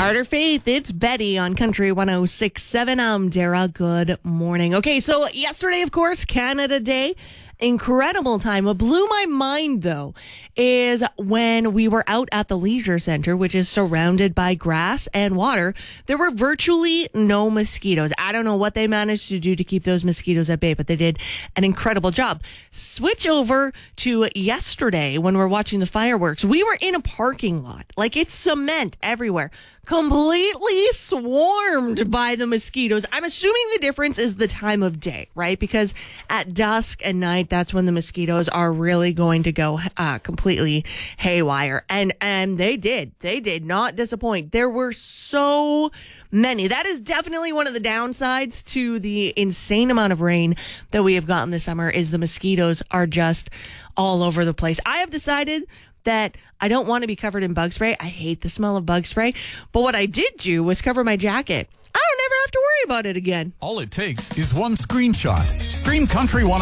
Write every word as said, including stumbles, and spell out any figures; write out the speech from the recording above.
Carter Faith, it's Betty on Country one oh six point seven. I'm Dara. Good morning. Okay, so yesterday, of course, Canada Day. Incredible time. What blew my mind, though, is when we were out at the leisure center, which is surrounded by grass and water, there were virtually no mosquitoes. I don't know what they managed to do to keep those mosquitoes at bay, but they did an incredible job. Switch over to yesterday when we're watching the fireworks. We were in a parking lot. Like, it's cement everywhere. Completely swarmed by the mosquitoes. I'm assuming the difference is the time of day, right? Because at dusk and night, that's when the mosquitoes are really going to go uh, completely haywire. And and they did. They did not disappoint. There were so many. That is definitely one of the downsides to the insane amount of rain that we have gotten this summer is the mosquitoes are just all over the place. I have decided that I don't want to be covered in bug spray. I hate the smell of bug spray. But what I did do was cover my jacket. I don't ever have to worry about it again. All it takes is one screenshot. Stream Country one